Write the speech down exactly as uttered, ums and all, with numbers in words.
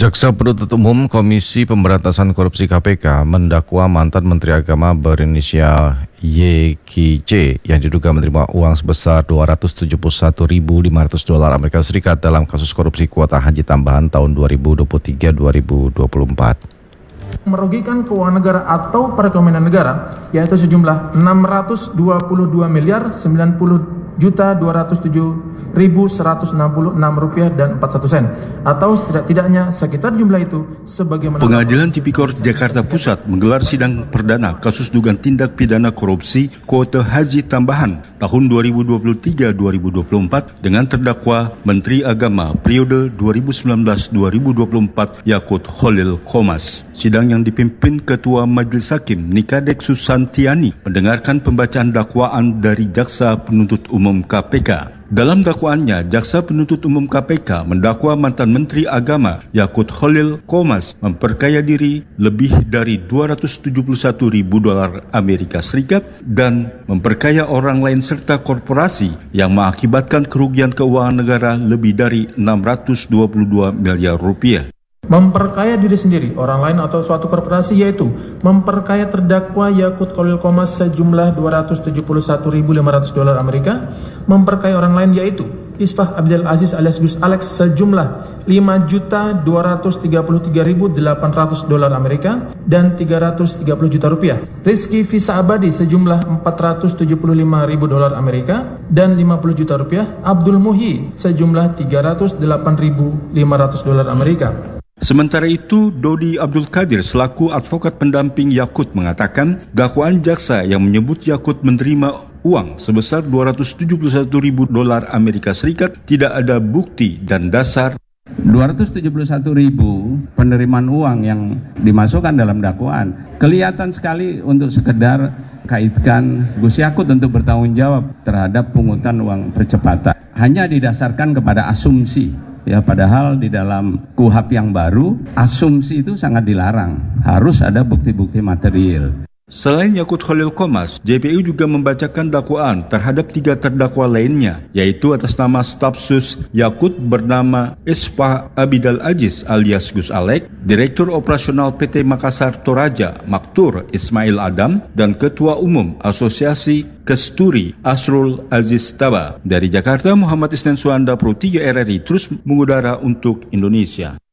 Jaksa Penuntut Umum Komisi Pemberantasan Korupsi K P K mendakwa mantan Menteri Agama berinisial Y K C yang diduga menerima uang sebesar dua ratus tujuh puluh satu ribu lima ratus dolar Amerika Serikat dalam kasus korupsi kuota haji tambahan tahun dua ribu dua puluh tiga sampai dua ribu dua puluh empat. Merugikan keuangan negara atau perekonomian negara yaitu sejumlah enam ratus dua puluh dua miliar sembilan puluh juta dua ratus tujuh ribu seratus enam puluh enam rupiah dan empat puluh satu sen atau setidak-tidaknya sekitar jumlah itu sebagaimana. Pengadilan Tipikor Jakarta Pusat menggelar sidang perdana kasus dugaan tindak pidana korupsi kuota haji tambahan tahun dua ribu dua puluh tiga sampai dua ribu dua puluh empat dengan terdakwa Menteri Agama periode dua ribu sembilan belas sampai dua ribu dua puluh empat Yakut Khalil Qomas. Sidang yang dipimpin Ketua Majelis Hakim Nikadek Susantiani mendengarkan pembacaan dakwaan dari Jaksa Penuntut Umum K P K. Dalam dakwaannya, Jaksa Penuntut Umum K P K mendakwa mantan Menteri Agama Yakut Khalil Qomas memperkaya diri lebih dari dua ratus tujuh puluh satu ribu dolar Amerika Serikat dan memperkaya orang lain serta korporasi yang mengakibatkan kerugian keuangan negara lebih dari enam ratus dua puluh dua miliar rupiah. Memperkaya diri sendiri, orang lain atau suatu korporasi yaitu memperkaya terdakwa Yakut Khalil Qomas sejumlah dua ratus tujuh puluh satu ribu lima ratus dolar Amerika, memperkaya orang lain yaitu Isfah Abdul Aziz alias Gus Alex sejumlah lima juta dua ratus tiga puluh tiga ribu delapan ratus dolar Amerika dan tiga ratus tiga puluh juta rupiah. Rizky Visa Abadi sejumlah empat ratus tujuh puluh lima ribu dolar Amerika dan lima puluh juta rupiah. Abdul Muhi sejumlah tiga ratus delapan ribu lima ratus dolar Amerika. Sementara itu, Dodi Abdul Qadir selaku advokat pendamping Yakut mengatakan dakwaan jaksa yang menyebut Yakut menerima uang sebesar dua ratus tujuh puluh satu ribu dolar Amerika Serikat tidak ada bukti dan dasar. dua ratus tujuh puluh satu ribu penerimaan uang yang dimasukkan dalam dakwaan kelihatan sekali untuk sekedar kaitkan Gus Yakut untuk bertanggung jawab terhadap pungutan uang percepatan. Hanya didasarkan kepada asumsi. Ya, padahal di dalam K U H A P yang baru, asumsi itu sangat dilarang. Harus ada bukti-bukti material. Selain Yakut Khalil Qomas, J P U juga membacakan dakwaan terhadap tiga terdakwa lainnya, yaitu atas nama staf sus Yakut bernama Isfah Abidal Aziz alias Gus Alek, Direktur Operasional P T Makassar Toraja Maktur Ismail Adam, dan Ketua Umum Asosiasi Kesturi Asrul Aziz Taba. Dari Jakarta, Muhammad Isnan Suanda, Pro tiga R R I terus mengudara untuk Indonesia.